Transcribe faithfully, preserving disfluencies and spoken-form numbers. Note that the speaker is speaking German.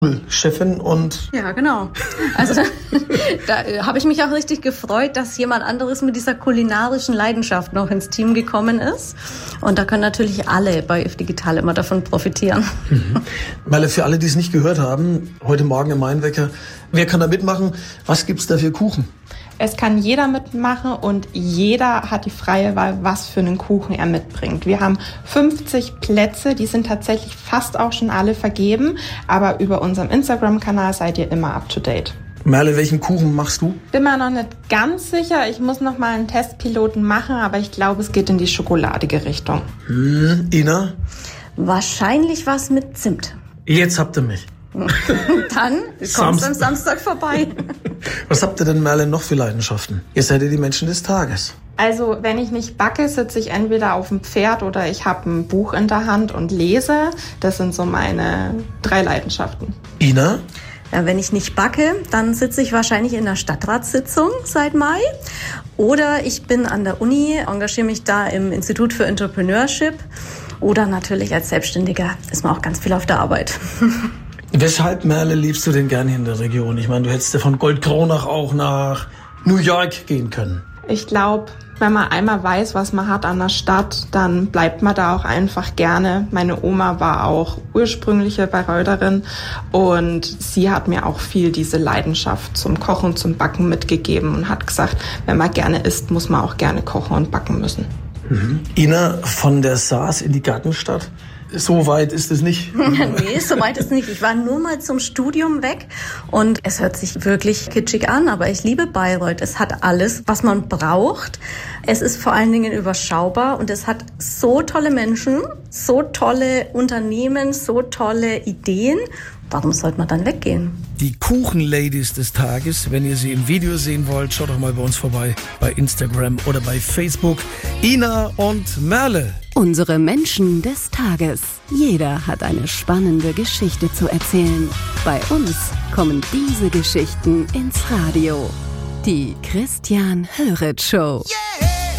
Chefin und... Ja, genau. Also da, da habe ich mich auch richtig gefreut, dass jemand anderes mit dieser kulinarischen Leidenschaft noch ins Team gekommen ist. Und da können natürlich alle bei If Digital immer davon profitieren. Mhm. Merle, für alle, die es nicht gehört haben, heute Morgen im Mainwecker, wer kann da mitmachen? Was gibt's da für Kuchen? Es kann jeder mitmachen und jeder hat die freie Wahl, was für einen Kuchen er mitbringt. Wir haben fünfzig Plätze, die sind tatsächlich fast auch schon alle vergeben, aber über unserem Instagram-Kanal seid ihr immer up to date. Merle, welchen Kuchen machst du? Bin mir noch nicht ganz sicher. Ich muss noch mal einen Testpiloten machen, aber ich glaube, es geht in die schokoladige Richtung. Hm, Ina? Wahrscheinlich was mit Zimt. Jetzt habt ihr mich. Dann kommst du am Samstag vorbei. Was habt ihr denn, Merle, noch für Leidenschaften? Ihr seid ja die Menschen des Tages. Also wenn ich nicht backe, sitze ich entweder auf dem Pferd oder ich habe ein Buch in der Hand und lese. Das sind so meine drei Leidenschaften. Ina? Ja, wenn ich nicht backe, dann sitze ich wahrscheinlich in der Stadtratssitzung seit Mai. Oder ich bin an der Uni, engagiere mich da im Institut für Entrepreneurship. Oder natürlich als Selbstständiger ist man auch ganz viel auf der Arbeit. Weshalb, Merle, liebst du denn gerne in der Region? Ich meine, du hättest ja von Goldkronach auch nach New York gehen können. Ich glaube, wenn man einmal weiß, was man hat an der Stadt, dann bleibt man da auch einfach gerne. Meine Oma war auch ursprüngliche Bayreutherin und sie hat mir auch viel diese Leidenschaft zum Kochen, zum Backen mitgegeben und hat gesagt, wenn man gerne isst, muss man auch gerne kochen und backen müssen. Mhm. Ina, von der Saas in die Gartenstadt? So weit ist es nicht. Nee, so weit ist es nicht. Ich war nur mal zum Studium weg und es hört sich wirklich kitschig an, aber ich liebe Bayreuth. Es hat alles, was man braucht. Es ist vor allen Dingen überschaubar und es hat so tolle Menschen, so tolle Unternehmen, so tolle Ideen. Warum sollte man dann weggehen? Die Kuchenladies des Tages, wenn ihr sie im Video sehen wollt, schaut doch mal bei uns vorbei, bei Instagram oder bei Facebook. Ina und Merle. Unsere Menschen des Tages. Jeder hat eine spannende Geschichte zu erzählen. Bei uns kommen diese Geschichten ins Radio. Die Christian Höritz Show. Yeah!